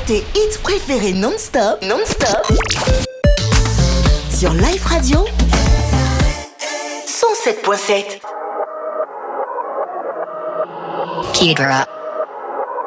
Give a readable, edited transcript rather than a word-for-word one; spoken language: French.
tes hits préférés non-stop, sur Life Radio 107.7. Kidra.